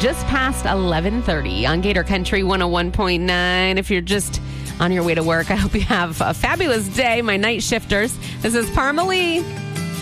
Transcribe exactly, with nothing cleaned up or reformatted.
just past eleven thirty on Gator Country one oh one point nine. If you're just on your way to work, I hope you have a fabulous day, my night shifters. This is Parmalee.